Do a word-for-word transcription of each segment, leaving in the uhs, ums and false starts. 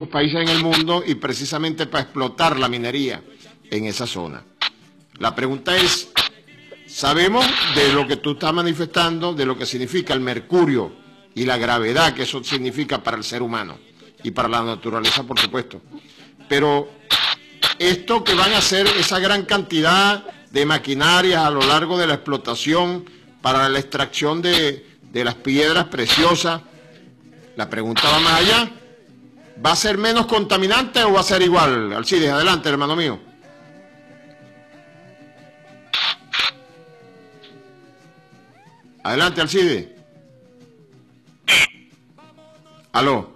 países en el mundo y precisamente para explotar la minería en esa zona. La pregunta es, sabemos de lo que tú estás manifestando, de lo que significa el mercurio y la gravedad que eso significa para el ser humano y para la naturaleza, por supuesto. Pero esto que van a hacer, esa gran cantidad de maquinarias a lo largo de la explotación para la extracción de, de las piedras preciosas, la pregunta va más allá. ¿Va a ser menos contaminante o va a ser igual? Alcides, adelante, hermano mío. Adelante, Alcides. Aló.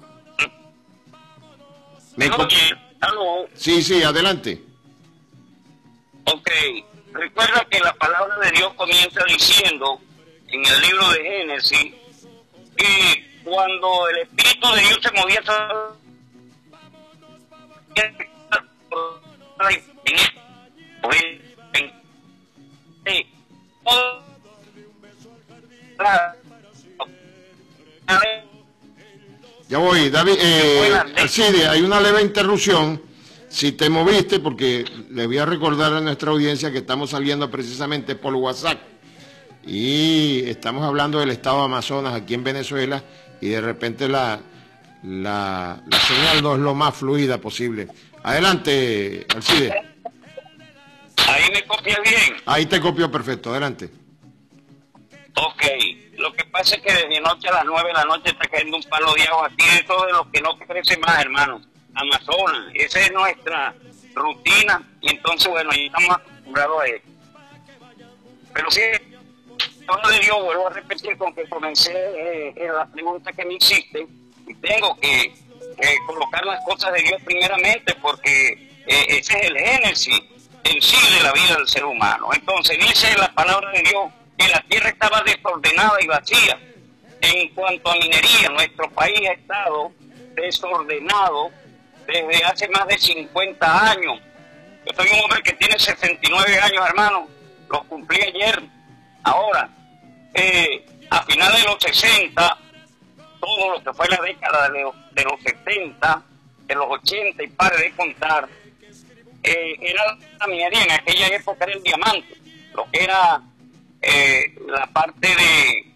¿Me Aló. Sí, sí, adelante. Ok. Recuerda que la palabra de Dios comienza diciendo en el libro de Génesis que cuando el Espíritu de Dios se movía ya voy, David, eh, Alcides, hay una leve interrupción. Si te moviste, porque le voy a recordar a nuestra audiencia que estamos saliendo precisamente por WhatsApp y estamos hablando del estado de Amazonas aquí en Venezuela y de repente la, la, la señal no es lo más fluida posible. Adelante, Alcides. Ahí me copia bien. Ahí te copió perfecto, adelante. Ok, lo que pasa es que desde noche a las nueve de la noche está cayendo un palo de agua aquí, eso de lo que no crece más, hermano. Amazonas, esa es nuestra rutina y entonces, bueno, ya estamos acostumbrados a eso. Pero sí, todo de Dios, vuelvo a repetir con que comencé eh, en la pregunta que me hiciste y tengo que eh, colocar las cosas de Dios primeramente porque eh, ese es el génesis en sí de la vida del ser humano. Entonces dice la palabra de Dios que la tierra estaba desordenada y vacía. En cuanto a minería, nuestro país ha estado desordenado desde hace más de cincuenta años. Yo soy un hombre que tiene sesenta y nueve años, hermano, los cumplí ayer. Ahora, eh, a finales de los sesenta, todo lo que fue la década de los, de los setenta, de los ochenta y pare de contar, eh, era la minería, en aquella época era el diamante, lo que era eh, la parte de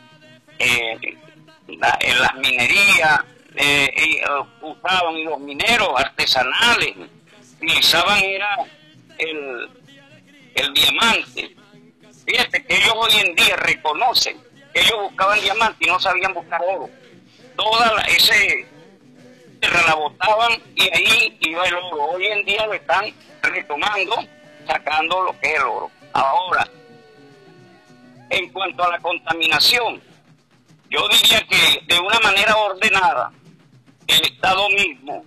eh, la, en las minerías, eh, eh, usaban los mineros artesanales, utilizaban era el, el diamante. Fíjate que ellos hoy en día reconocen que ellos buscaban diamante y no sabían buscar oro. Toda la, ese la botaban y ahí iba el oro. Hoy en día lo están retomando, sacando lo que es el oro. Ahora, en cuanto a la contaminación, yo diría que de una manera ordenada, el Estado mismo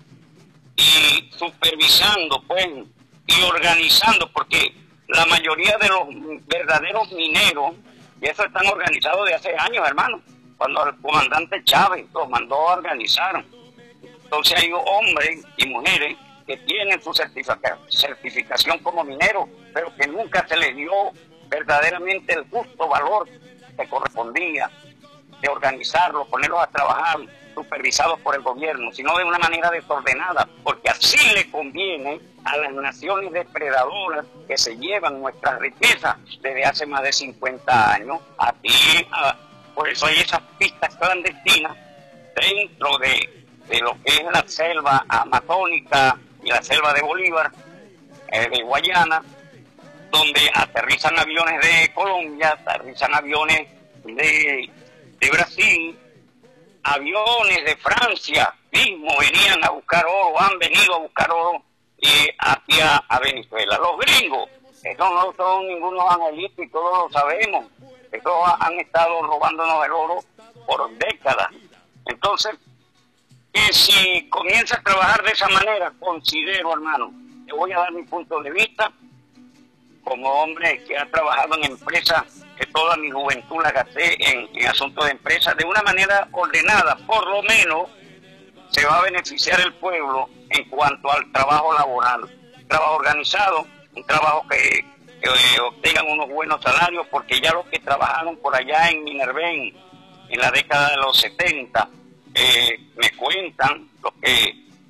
y supervisando, pues, y organizando, porque la mayoría de los verdaderos mineros, y eso están organizados de hace años, hermano, cuando el comandante Chávez los mandó a organizar. Entonces hay hombres y mujeres que tienen su certifica certificación como mineros, pero que nunca se les dio verdaderamente el justo valor que correspondía de organizarlos, ponerlos a trabajar, supervisados por el gobierno, sino de una manera desordenada, porque así le conviene a las naciones depredadoras que se llevan nuestras riquezas desde hace más de cincuenta años. Aquí, a, por eso hay esas pistas clandestinas dentro de, de lo que es la selva amazónica y la selva de Bolívar, eh, de Guayana, donde aterrizan aviones de Colombia, aterrizan aviones de, de Brasil, aviones de Francia mismo venían a buscar oro, han venido a buscar oro eh, hacia a Venezuela. Los gringos, esos no son ningunos angelitos y todos lo sabemos, esos han estado robándonos el oro por décadas. Entonces, que si comienza a trabajar de esa manera, considero, hermano, te voy a dar mi punto de vista, como hombre que ha trabajado en empresas, que toda mi juventud la gasté en, en asuntos de empresas, de una manera ordenada, por lo menos se va a beneficiar el pueblo en cuanto al trabajo laboral. Un trabajo organizado, un trabajo que, que eh, obtengan unos buenos salarios, porque ya los que trabajaron por allá en Minerven en la década de los setenta, eh, me cuentan los que